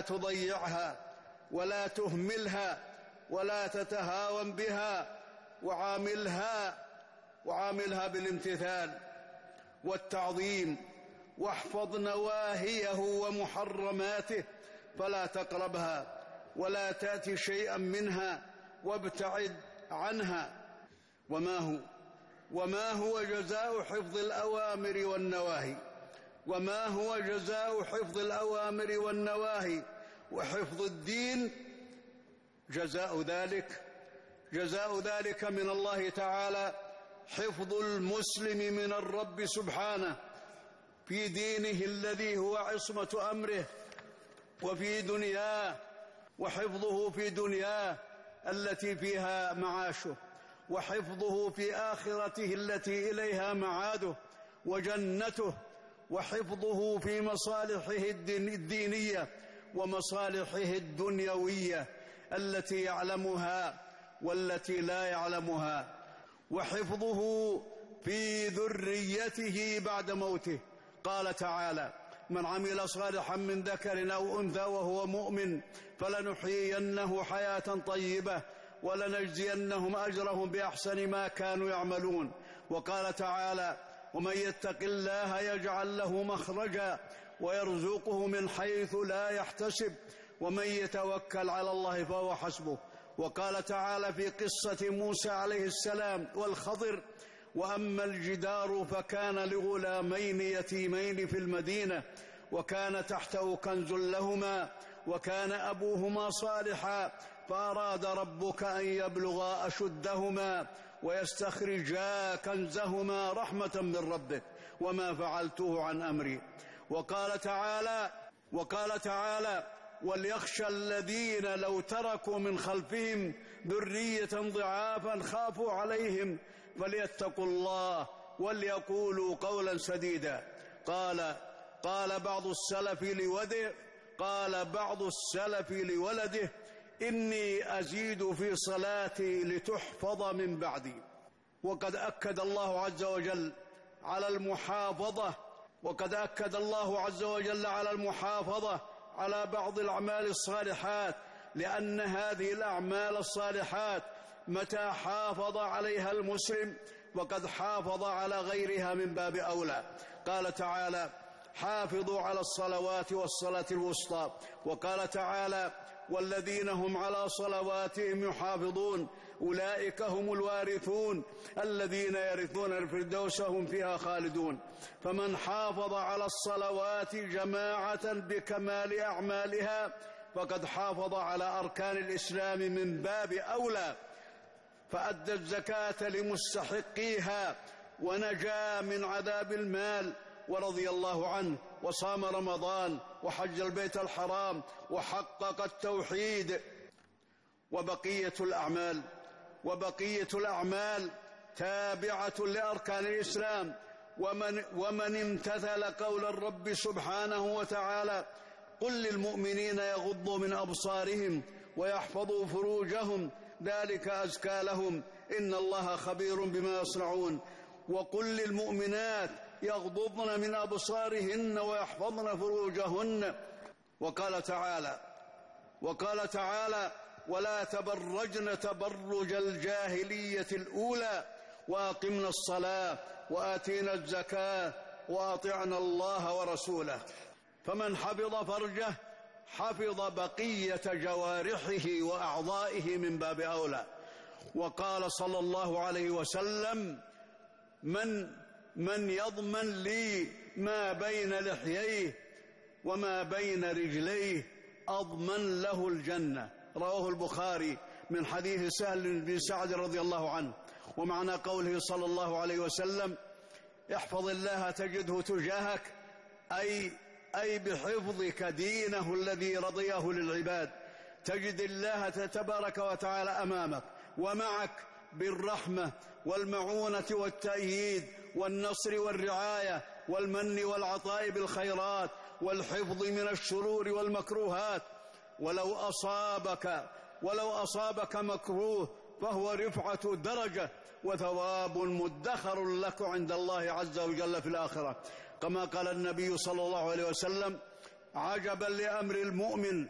تضيعها ولا تهملها ولا تتهاون بها، وعاملها بالامتثال والتعظيم، واحفظ نواهيه ومحرماته فلا تقربها ولا تأتي شيئا منها وابتعد عنها. وما هو جزاء حفظ الأوامر والنواهي؟ وما هو جزاء حفظ الأوامر والنواهي وحفظ الدين؟ جزاء ذلك من الله تعالى حفظ المسلم من الرب سبحانه في دينه الذي هو عصمة أمره، وفي دنياه، وحفظه في دنياه التي فيها معاشه، وحفظه في آخرته التي إليها معاده وجنته، وحفظه في مصالحه الدينية ومصالحه الدنيوية التي يعلمها والتي لا يعلمها، وحفظه في ذريته بعد موته. قال تعالى: من عمل صالحا من ذكر أو أنثى وهو مؤمن فلنحيينه حياة طيبة ولنجزينهم أجرهم بأحسن ما كانوا يعملون. وقال تعالى: ومن يتق الله يجعل له مخرجا ويرزقه من حيث لا يحتسب ومن يتوكل على الله فهو حسبه. وقال تعالى في قصة موسى عليه السلام والخضر: وأما الجدار فكان لغلامين يتيمين في المدينة وكان تحته كنز لهما وكان أبوهما صالحا فأراد ربك أن يبلغا أشدهما ويستخرجا كنزهما رحمة من ربك وما فعلته عن أمري. وقال تعالى: وليخشى الذين لو تركوا من خلفهم ذرية ضعافا خافوا عليهم فليتقوا الله وليقولوا قولا سديدا. قال بعض السلف لولده: إني أزيد في صلاتي لتحفظ من بعدي. وقد أكد الله عز وجل على المحافظة على بعض الأعمال الصالحات، لأن هذه الأعمال الصالحات متى حافظ عليها المسلم وقد حافظ على غيرها من باب أولى. قال تعالى: حافظوا على الصلوات والصلاة الوسطى. وقال تعالى: والذين هم على صلواتهم يحافظون أولئك هم الوارثون الذين يرثون الفردوس هم فيها خالدون. فمن حافظ على الصلوات جماعة بكمال أعمالها فقد حافظ على أركان الإسلام من باب أولى، فأدى الزكاة لمستحقيها ونجا من عذاب المال ورضي الله عنه، وصام رمضان وحج البيت الحرام وحقق التوحيد. وبقية الأعمال تابعة لأركان الإسلام. ومن امتثل قول الرب سبحانه وتعالى: قل للمؤمنين يغضوا من أبصارهم ويحفظوا فروجهم ذلك أزكى لهم إن الله خبير بما يصنعون. وقل للمؤمنات يغضضن من أبصارهن ويحفظن فروجهن. وقال تعالى: ولا تبرجن تبرج الجاهلية الأولى وأقمنا الصلاة وآتينا الزكاة وأطعنا الله ورسوله. فمن حفظ فرجه حفظ بقية جوارحه وأعضائه من باب أولى. وقال صلى الله عليه وسلم: من يضمن لي ما بين لحييه وما بين رجليه أضمن له الجنة. رواه البخاري من حديث سهل بن سعد رضي الله عنه. ومعنى قوله صلى الله عليه وسلم: احفظ الله تجده تجاهك، أي بحفظك دينه الذي رضيه للعباد تجد الله تبارك وتعالى أمامك ومعك بالرحمة والمعونة والتأييد والنصر والرعاية والمن والعطاء بالخيرات والحفظ من الشرور والمكروهات. ولو أصابك مكروه فهو رفعة درجة وثواب مدخر لك عند الله عز وجل في الآخرة. كما قال النبي صلى الله عليه وسلم: عجبا لأمر المؤمن